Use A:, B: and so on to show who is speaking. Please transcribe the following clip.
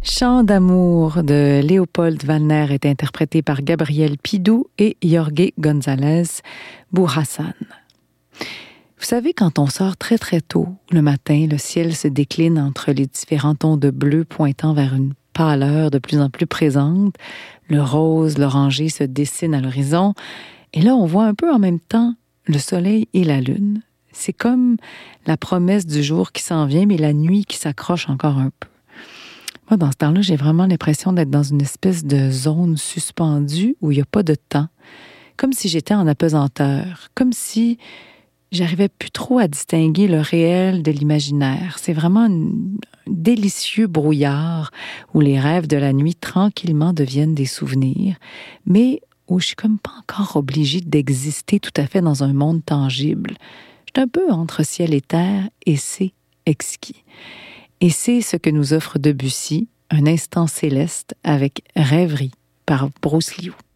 A: Chant d'amour de Léopold Wallner est interprété par Gabriel Pidou et Jorge González Bourhassan. Vous savez, quand on sort très très tôt le matin, le ciel se décline entre les différents tons de bleu pointant vers une pâleur de plus en plus présente. Le rose, l'orangé se dessinent à l'horizon. Et là, on voit un peu en même temps le soleil et la lune. C'est comme la promesse du jour qui s'en vient, mais la nuit qui s'accroche encore un peu. Moi, dans ce temps-là, j'ai vraiment l'impression d'être dans une espèce de zone suspendue où il n'y a pas de temps. Comme si j'étais en apesanteur. Comme si j'arrivais plus trop à distinguer le réel de l'imaginaire. C'est vraiment un délicieux brouillard où les rêves de la nuit tranquillement deviennent des souvenirs, mais où je suis comme pas encore obligée d'exister tout à fait dans un monde tangible. Je suis un peu entre ciel et terre et c'est exquis. Et c'est ce que nous offre Debussy, un instant céleste avec Rêverie par Bruce Liu.